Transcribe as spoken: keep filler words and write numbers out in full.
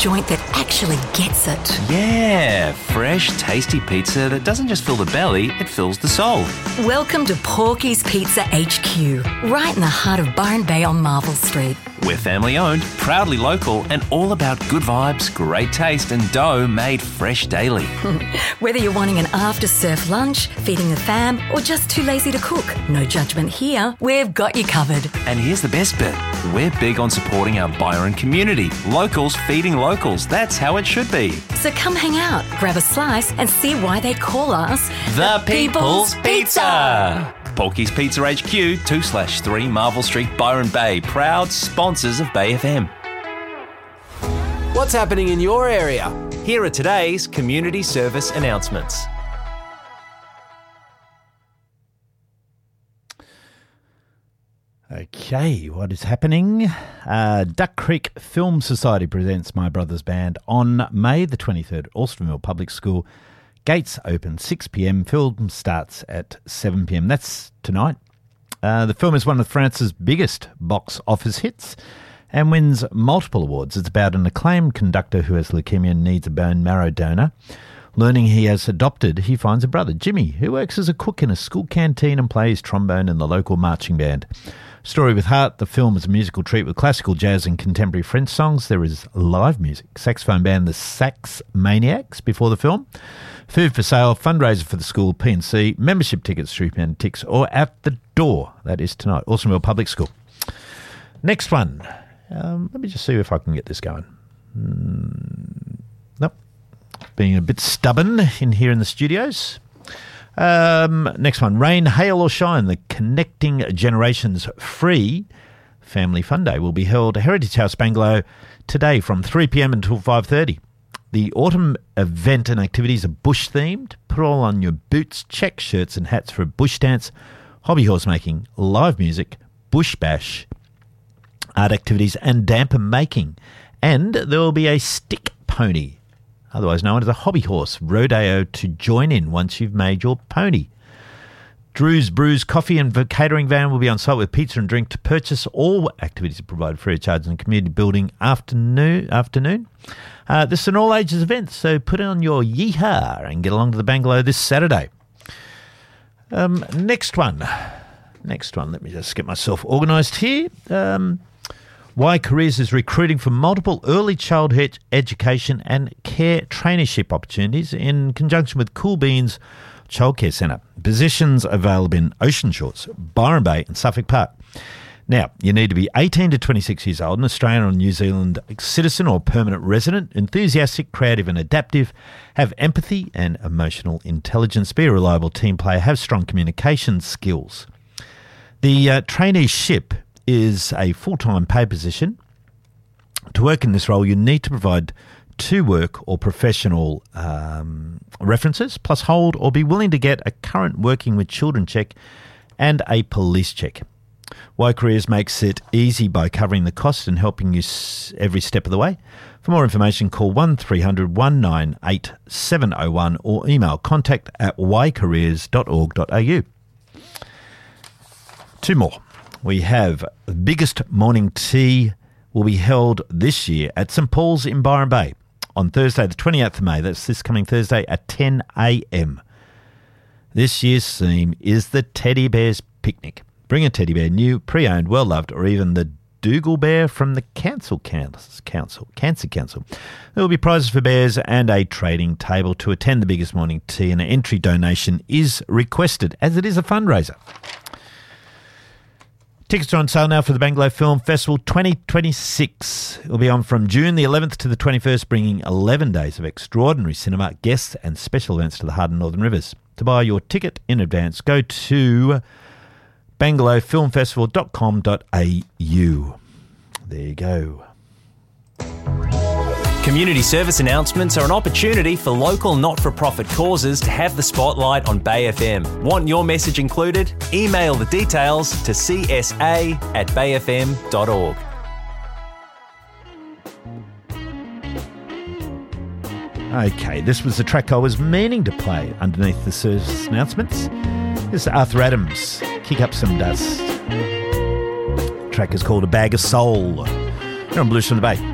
joint that actually gets it. Yeah, fresh, tasty pizza that doesn't just fill the belly, it fills the soul. Welcome to Porky's Pizza H Q, right in the heart of Byron Bay on Marvel Street. We're family owned, proudly local, and all about good vibes, great taste, and dough made fresh daily. Whether you're wanting an after-surf lunch, feeding the fam, or just too lazy to cook, no judgment here. We've got you covered. And here's the best bit. We're big on supporting our Byron community. Locals feeding locals. That's how it should be. So come hang out, grab a slice, and see why they call us The, the People's, People's Pizza. Pizza. Porky's Pizza H Q, two slash three Marvel Street, Byron Bay. Proud sponsors of Bay F M. What's happening in your area? Here are today's community service announcements. Okay, what is happening? Uh, Duck Creek Film Society presents My Brother's Band on May the twenty-third at Alstonville Public School. Gates open six p.m. Film starts at seven p.m. That's tonight. Uh, the film is one of France's biggest box office hits and wins multiple awards. It's about an acclaimed conductor who has leukemia and needs a bone marrow donor. Learning he has adopted, he finds a brother, Jimmy, who works as a cook in a school canteen and plays trombone in the local marching band. Story with heart, the film is a musical treat with classical, jazz and contemporary French songs. There is live music, saxophone band The Sax Maniacs before the film. Food for sale, fundraiser for the school, P and C, membership tickets through Ticks or at the door. That is tonight, Alstonville Public School. Next one. Um, let me just see if I can get this going. Mm, nope. Being a bit stubborn in here in the studios. Um, next one. Rain, hail or shine, the Connecting Generations Free Family Fun Day will be held at Heritage House Bangalow today from three p.m. until five thirty. The autumn event and activities are bush-themed. Put all on your boots, check shirts and hats for a bush dance, hobby horse making, live music, bush bash, art activities and damper making. And there will be a stick pony, otherwise known as a hobby horse rodeo, to join in once you've made your pony. Drew's Brews Coffee and Catering Van will be on site with pizza and drink to purchase. All activities are provided free of charge in the community building afternoon. afternoon. Uh, this is an all-ages event, so put on your yeehaw and get along to the bungalow this Saturday. Um, next one. Next one. Let me just get myself organised here. Um, Y Careers is recruiting for multiple early childhood education and care traineeship opportunities in conjunction with Cool Beans Childcare Centre. Positions available in Ocean Shores, Byron Bay and Suffolk Park. Now, you need to be eighteen to twenty-six years old, an Australian or New Zealand citizen or permanent resident, enthusiastic, creative and adaptive, have empathy and emotional intelligence, be a reliable team player, have strong communication skills. The uh, traineeship is a full-time paid position. To work in this role, you need to provide two work or professional um, references, plus hold or be willing to get a current working with children check and a police check. Y Careers makes it easy by covering the cost and helping you every step of the way. For more information, call one three hundred, one nine eight, seven oh one or email contact at y careers dot org dot a u. Two more. We have the biggest morning tea will be held this year at St Paul's in Byron Bay on Thursday the twenty-eighth of May. That's this coming Thursday at ten a.m. This year's theme is the Teddy Bear's Picnic. Bring a teddy bear, new, pre-owned, well-loved, or even the Dougal Bear from the Council Council, Cancer Council. There will be prizes for bears and a trading table to attend the biggest morning tea, and an entry donation is requested as it is a fundraiser. Tickets are on sale now for the Bangalow Film Festival twenty twenty-six. It will be on from June the eleventh to the twenty-first, bringing eleven days of extraordinary cinema, guests and special events to the Heart and Northern Rivers. To buy your ticket in advance, go to bangalow film festival dot com dot a u. There you go. Community service announcements are an opportunity for local not-for-profit causes to have the spotlight on Bay F M. Want your message included? Email the details to c s a at bay f m dot org. Okay, this was the track I was meaning to play underneath the service announcements. This is Arthur Adams, Kick Up Some Dust. The track is called A Bag of Soul. You're on Blues from the Bay.